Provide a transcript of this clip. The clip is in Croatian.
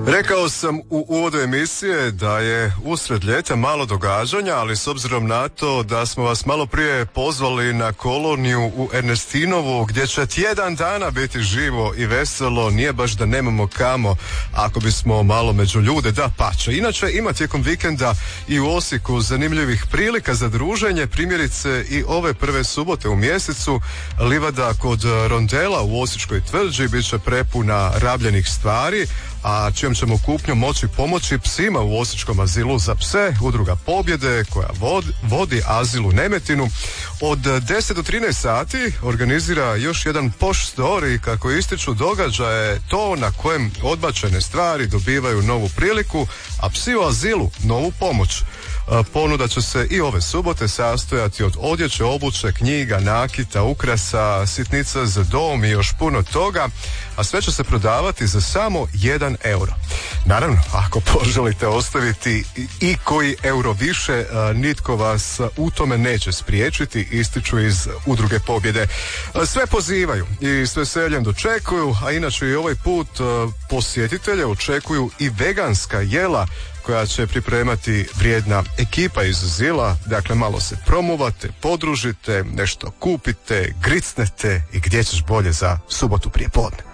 Rekao sam u uvodu emisije da je usred ljeta malo događanja, ali s obzirom na to da smo vas malo prije pozvali na koloniju u Ernestinovu gdje će tjedan dana biti živo i veselo, nije baš da nemamo kamo ako bismo malo među ljude, da pače. Inače ima tijekom vikenda i u Osijeku zanimljivih prilika za druženje, primjerice i ove prve subote u mjesecu livada kod Rondela u Osječkoj tvrđi bit će prepuna rabljenih stvari, a čijom ćemo kupnjom moći pomoći psima u Osječkom azilu za pse. Udruga Pobjede koja vodi azil u Nemetinu od 10 do 13 sati organizira još jedan poš story, kako ističu događaje to na kojem odbačene stvari dobivaju novu priliku, a psi u azilu novu pomoć. Ponuda će se i ove subote sastojati od odjeće, obuće, knjiga, nakita, ukrasa, sitnica za dom i još puno toga, a sve će se prodavati za samo 1 euro. Naravno, ako poželite ostaviti i koji euro više, nitko vas u tome neće spriječiti, ističu iz Udruge Pobjede. Sve pozivaju i s veseljem dočekuju, a inače i ovaj put posjetitelje očekuju i veganska jela koja će pripremati vrijedna ekipa iz azila. Dakle, malo se promuvate, podružite, nešto kupite, gricnete i gdje ćeš bolje za subotu prije podne.